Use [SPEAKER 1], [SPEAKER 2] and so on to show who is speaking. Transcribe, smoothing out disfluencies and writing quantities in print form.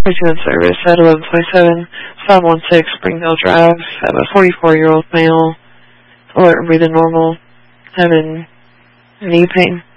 [SPEAKER 1] Pursuing service at 1127 516 Springdale Drive. I have a 44-year-old male, alert and breathing normal, having knee pain.